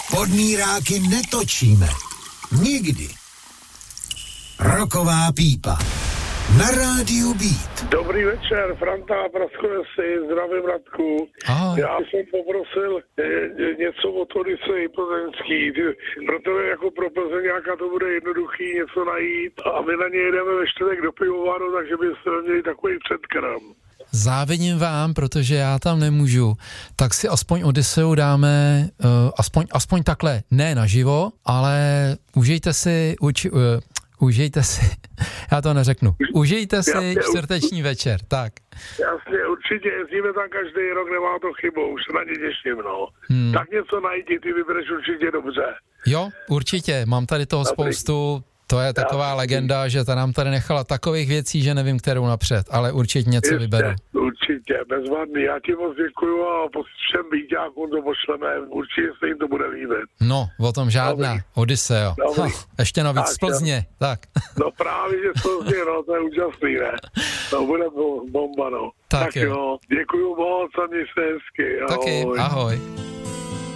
Podmíráky netočíme. Nikdy. Roková pípa. Na rádiu Beat. Dobrý večer, Franta a Praskoveci, zdravím Radku. Já jsem poprosil něco od Odisej plzeňský, protože jako pro Plzeňáka to bude jednoduchý něco najít a my na ně jedeme ve čtvrtek do pivovaru, takže byste měli takový předkrm. Závidím vám, protože já tam nemůžu, tak si aspoň Odiseu dáme, aspoň takhle, ne naživo, ale užijte si, já to neřeknu, užijte si čtvrteční večer, tak. Jasně, určitě, jezdíme tam každý rok, nemá to chybu, už se na ně těším, no. Tak něco najdi, ty vybereš určitě dobře. Jo, určitě, mám tady toho spoustu. To je taková legenda, že ta nám tady nechala takových věcí, že nevím, kterou napřed, ale určitě něco vyberu. Určitě, bezvadný. Já ti moc děkuju a všem býťákům to pošleme. Určitě se jim to bude líbit. No, o tom žádná. Odiseo. Ještě navíc z Plzně. Tak. No právě, že z Plzně, no, to je úžasný, ne? To bude bomba, no. Tak jo. Děkuju moc a měj se hezky. Ahoj. Taky, ahoj.